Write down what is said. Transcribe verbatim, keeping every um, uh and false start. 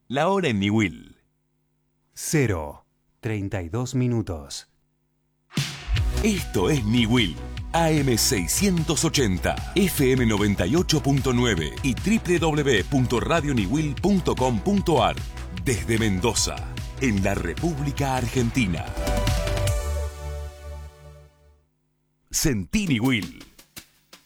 La hora en Niwil. Cero. Treinta y dos minutos. Esto es Niwil. A M seiscientos ochenta, F M noventa y ocho punto nueve y doble u doble u doble u punto radio niwil punto com punto ar. Desde Mendoza, en la República Argentina. Sentí Niwil.